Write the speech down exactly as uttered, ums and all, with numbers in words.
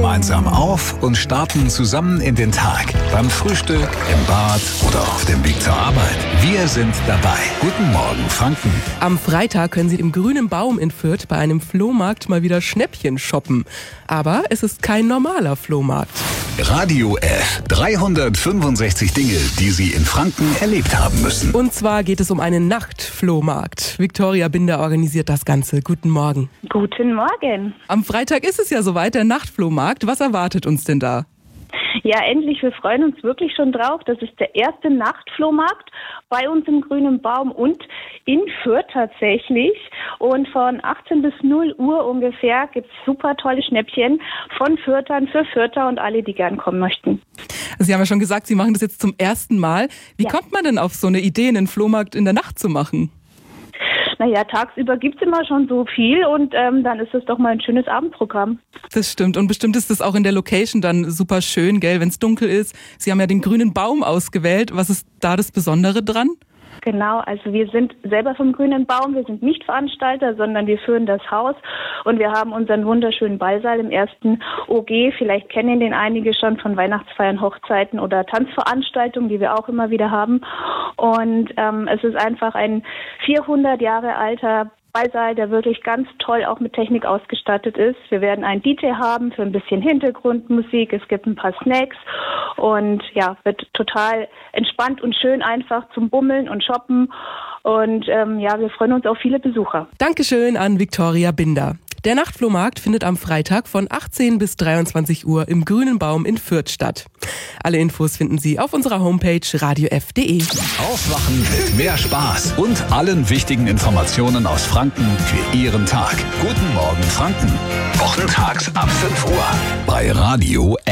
gemeinsam auf und starten zusammen in den Tag. Beim Frühstück, im Bad oder auf dem Weg zur Arbeit. Wir sind dabei. Guten Morgen, Franken. Am Freitag können Sie im Grünen Baum in Fürth bei einem Flohmarkt mal wieder Schnäppchen shoppen. Aber es ist kein normaler Flohmarkt. Radio F. dreihundertfünfundsechzig Dinge, die Sie in Franken erlebt haben müssen. Und zwar geht es um einen Nachtflohmarkt. Viktoria Binder organisiert das Ganze. Guten Morgen. Guten Morgen. Am Freitag ist es ja soweit, der Nachtflohmarkt. Was erwartet uns denn da? Ja, endlich. Wir freuen uns wirklich schon drauf. Das ist der erste Nachtflohmarkt bei uns im Grünen Baum und in Fürth tatsächlich. Und von achtzehn bis null Uhr ungefähr gibt es super tolle Schnäppchen von Fürthern für Fürther und alle, die gern kommen möchten. Sie haben ja schon gesagt, Sie machen das jetzt zum ersten Mal. Wie Ja. kommt man denn auf so eine Idee, einen Flohmarkt in der Nacht zu machen? Naja, tagsüber gibt es immer schon so viel und ähm, dann ist es doch mal ein schönes Abendprogramm. Das stimmt. Und bestimmt ist das auch in der Location dann super schön, gell, wenn es dunkel ist. Sie haben ja den Grünen Baum ausgewählt. Was ist da das Besondere dran? Genau, also wir sind selber vom Grünen Baum, wir sind nicht Veranstalter, sondern wir führen das Haus und wir haben unseren wunderschönen Ballsaal im ersten O G. Vielleicht kennen den einige schon von Weihnachtsfeiern, Hochzeiten oder Tanzveranstaltungen, die wir auch immer wieder haben. Und ähm, es ist einfach ein vierhundert Jahre alter Ballsaal, der wirklich ganz toll auch mit Technik ausgestattet ist. Wir werden einen D J haben für ein bisschen Hintergrundmusik. Es gibt ein paar Snacks und ja, wird total entspannt und schön einfach zum Bummeln und Shoppen. Und ähm, ja, wir freuen uns auf viele Besucher. Dankeschön an Viktoria Binder. Der Nachtflohmarkt findet am Freitag von achtzehn bis dreiundzwanzig Uhr im Grünen Baum in Fürth statt. Alle Infos finden Sie auf unserer Homepage radio f punkt de. Aufwachen mit mehr Spaß und allen wichtigen Informationen aus Franken für Ihren Tag. Guten Morgen, Franken. Wochentags ab fünf Uhr bei Radio F.